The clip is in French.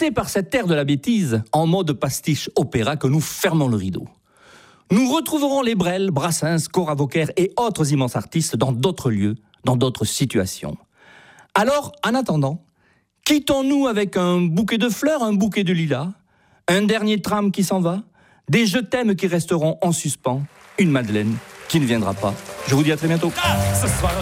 c'est par cette ère de la bêtise, en mode pastiche opéra, que nous fermons le rideau. Nous retrouverons les Brel, Brassens, Cora Vauquer et autres immenses artistes dans d'autres lieux, dans d'autres situations. Alors, en attendant, quittons-nous avec un bouquet de fleurs, un bouquet de lilas, un dernier tram qui s'en va, des je t'aime qui resteront en suspens, une Madeleine qui ne viendra pas. Je vous dis à très bientôt.